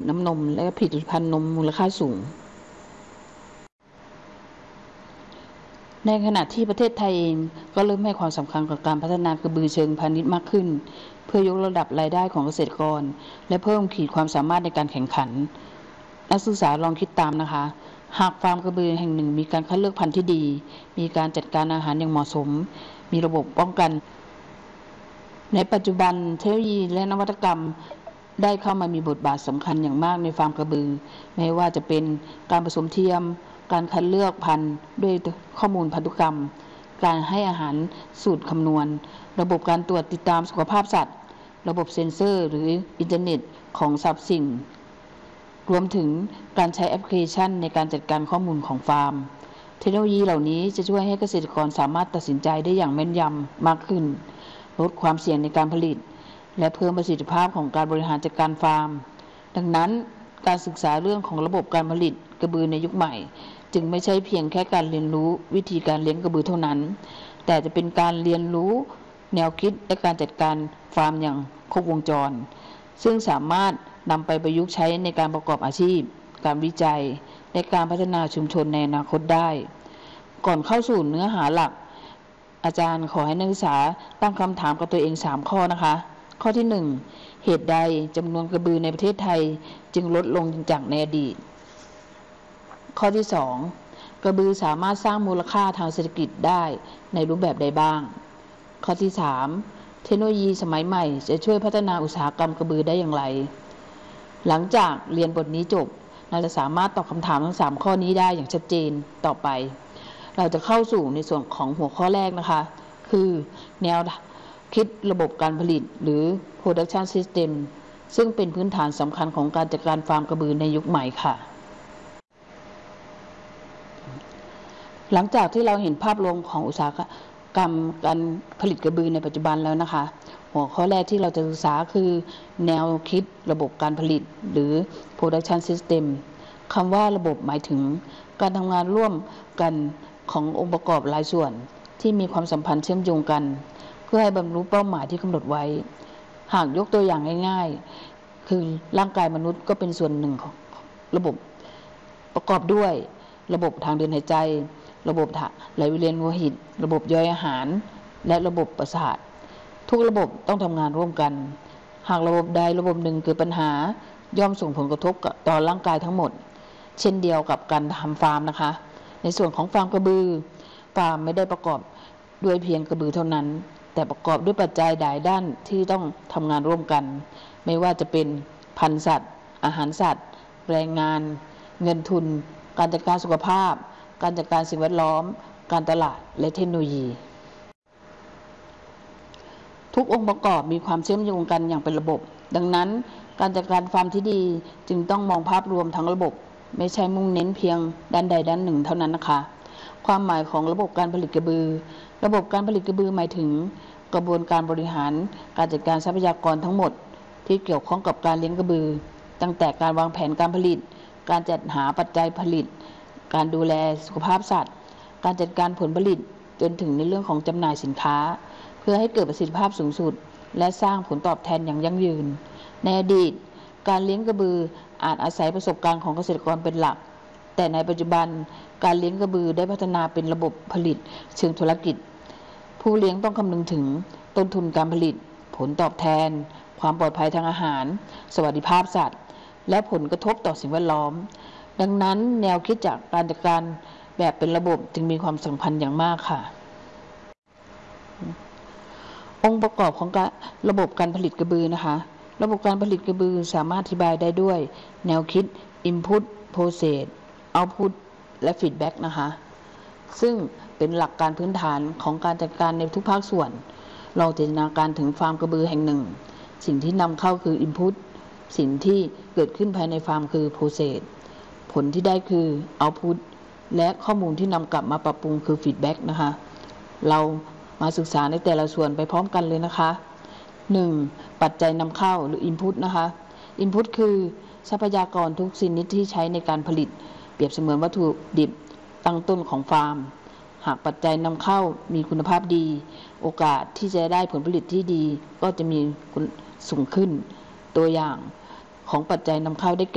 น้ำนมและผลิตภัณฑ์นมมูลค่าสูงในขณะที่ประเทศไทยเองก็เริ่มให้ความสำคัญกับการพัฒนากระบือเชิงพาณิชย์มากขึ้นเพื่อยกระดับรายได้ของเกษตรกรและเพิ่มขีดความสามารถในการแข่งขันนักศึกษาลองคิดตามนะคะหากฟาร์มกระบือแห่งหนึ่งมีการคัดเลือกพันธุ์ที่ดีมีการจัดการอาหารอย่างเหมาะสมมีระบบป้องกันในปัจจุบันเทคโนโลยีและนวัตกรรมได้เข้ามามีบทบาทสำคัญอย่างมากในฟาร์มกระบือไม่ว่าจะเป็นการผสมเทียมการคัดเลือกพันธุ์ด้วยข้อมูลพันธุกรรมการให้อาหารสูตรคำนวณระบบการตรวจติดตามสุขภาพสัตว์ระบบเซ็นเซอร์หรืออินเทอร์เน็ตของทรัพย์สินรวมถึงการใช้แอปพลิเคชันในการจัดการข้อมูลของฟาร์มเทคโนโลยีเหล่านี้จะช่วยให้เกษตรกรสามารถตัดสินใจได้อย่างแม่นยำมากขึ้นลดความเสี่ยงในการผลิตและเพิ่มประสิทธิภาพของการบริหารจัดการฟาร์มดังนั้นการศึกษาเรื่องของระบบการผลิตกระบือในยุคใหม่จึงไม่ใช่เพียงแค่การเรียนรู้วิธีการเลี้ยงกระบือเท่านั้นแต่จะเป็นการเรียนรู้แนวคิดและการจัดการฟาร์มอย่างครบวงจรซึ่งสามารถนำไปประยุกต์ใช้ในการประกอบอาชีพการวิจัยและการพัฒนาชุมชนในอนาคตได้ก่อนเข้าสู่เนื้อหาหลักอาจารย์ขอให้นักศึกษาตั้งคำถามกับตัวเอง3ข้อนะคะข้อที่1เหตุใดจำนวนกระบือในประเทศไทยจึงลดลงจากในอดีตข้อที่2กระบือสามารถสร้างมูลค่าทางเศรษฐกิจได้ในรูปแบบใดบ้างข้อที่3เทคโนโลยีสมัยใหม่จะช่วยพัฒนาอุตสาหกรรมกระบือได้อย่างไรหลังจากเรียนบทนี้จบเราจะสามารถตอบคำถามทั้ง3ข้อนี้ได้อย่างชัดเจนต่อไปเราจะเข้าสู่ในส่วนของหัวข้อแรกนะคะคือแนวคิดระบบการผลิตหรือ Production System ซึ่งเป็นพื้นฐานสำคัญของการจัดการฟาร์มกระบือในยุคใหม่ค่ะหลังจากที่เราเห็นภาพรวมของอุตสาหกรรมการผลิตกระบือในปัจจุบันแล้วนะคะหัวข้อแรกที่เราจะศึกษาคือแนวคิดระบบการผลิตหรือ Production System คำว่าระบบหมายถึงการทำงานร่วมกันขององค์ประกอบหลายส่วนที่มีความสัมพันธ์เชื่อมโยงกันเพื่อให้บรรลุเป้าหมายที่กำหนดไว้หากยกตัวอย่างง่ายๆคือร่างกายมนุษย์ก็เป็นส่วนหนึ่งของระบบประกอบด้วยระบบทางเดินหายใจระบบไหลเวียนโลหิตระบบย่อยอาหารและระบบประสาททุกระบบต้องทำงานร่วมกันหากระบบใดระบบหนึ่งเกิดปัญหาย่อมส่งผลกระทบต่อร่างกายทั้งหมดเช่นเดียวกับการทำฟาร์มนะคะในส่วนของฟาร์มกระบือฟาร์มไม่ได้ประกอบด้วยเพียงกระบือเท่านั้นแต่ประกอบด้วยปัจจัยหลายด้านที่ต้องทำงานร่วมกันไม่ว่าจะเป็นพันธุ์สัตว์อาหารสัตว์แรงงานเงินทุนการจัดการสุขภาพการจัดการสิ่งแวดล้อมการตลาดและเทคโนโลยีทุกองค์ประกอบมีความเชื่อมโยงกันอย่างเป็นระบบดังนั้นการจัดการฟาร์มที่ดีจึงต้องมองภาพรวมทั้งระบบไม่ใช่มุ่งเน้นเพียงด้านใดด้านหนึ่งเท่านั้นนะคะความหมายของระบบการผลิตกระบือระบบการผลิตกระบือหมายถึงกระบวนการบริหารการจัดการทรัพยากรทั้งหมดที่เกี่ยวข้องกับการเลี้ยงกระบือตั้งแต่การวางแผนการผลิตการจัดหาปัจจัยผลิตการดูแลสุขภาพสัตว์การจัดการผลผลิตจนถึงในเรื่องของจำหน่ายสินค้าเพื่อให้เกิดประสิทธิภาพสูงสุดและสร้างผลตอบแทนอย่างยั่งยืนในอดีตการเลี้ยงกระบืออาจอาศัยประสบการณ์ของเกษตรกรเป็นหลักแต่ในปัจจุบันการเลี้ยงกระบือได้พัฒนาเป็นระบบผลิตเชิงธุรกิจผู้เลี้ยงต้องคำนึงถึงต้นทุนการผลิตผลตอบแทนความปลอดภัยทางอาหารสวัสดิภาพสัตว์และผลกระทบต่อสิ่งแวดล้อมดังนั้นแนวคิดจากการจัดการแบบเป็นระบบจึงมีความสำคัญอย่างมากค่ะองค์ประกอบของระบบการผลิตกระบือนะคะระบบการผลิตกระบือสามารถอธิบายได้ด้วยแนวคิด Input Process Output และ Feedback นะคะซึ่งเป็นหลักการพื้นฐานของการจัดการในทุกภาคส่วนเราจินตนาการถึงฟาร์มกระบือแห่งหนึ่งสิ่งที่นำเข้าคือ Input สิ่งที่เกิดขึ้นภายในฟาร์มคือ Process ผลที่ได้คือ Output และข้อมูลที่นำกลับมาปรับปรุงคือ Feedback นะคะเรามาศึกษาในแต่ละส่วนไปพร้อมกันเลยนะคะ 1. ปัจจัยนำเข้าหรือ Input นะคะ Input คือทรัพยากรทุกชนิดที่ใช้ในการผลิตเปรียบเสมือนวัตถุดิบตั้งต้นของฟาร์มหากปัจจัยนำเข้ามีคุณภาพดีโอกาสที่จะได้ผลผลิตที่ดีก็จะมีสูงขึ้นตัวอย่างของปัจจัยนำเข้าได้